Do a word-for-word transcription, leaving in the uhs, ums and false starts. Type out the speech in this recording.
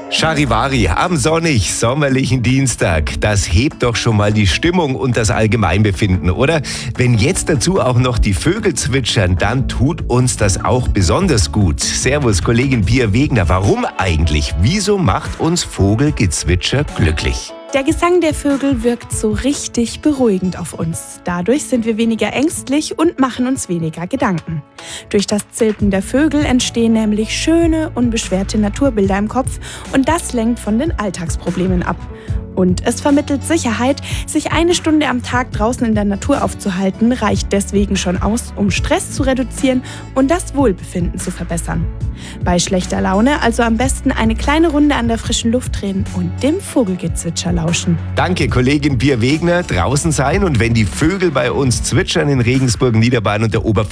Charivari am sonnig sommerlichen Dienstag. Das hebt doch schon mal die Stimmung und das Allgemeinbefinden, oder? Wenn jetzt dazu auch noch die Vögel zwitschern, dann tut uns das auch besonders gut. Servus, Kollegin Pia Wegner. Warum eigentlich? Wieso macht uns Vogelgezwitscher glücklich? Der Gesang der Vögel wirkt so richtig beruhigend auf uns. Dadurch sind wir weniger ängstlich und machen uns weniger Gedanken. Durch das Zirpen der Vögel entstehen nämlich schöne, unbeschwerte Naturbilder im Kopf und das lenkt von den Alltagsproblemen ab. Und es vermittelt Sicherheit. Sich eine Stunde am Tag draußen in der Natur aufzuhalten, reicht deswegen schon aus, um Stress zu reduzieren und das Wohlbefinden zu verbessern. Bei schlechter Laune also am besten eine kleine Runde an der frischen Luft drehen und dem Vogelgezwitscher lauschen. Danke, Kollegin Pia Wegner. Draußen sein und wenn die Vögel bei uns zwitschern in Regensburg, Niederbayern und der Oberpfalz,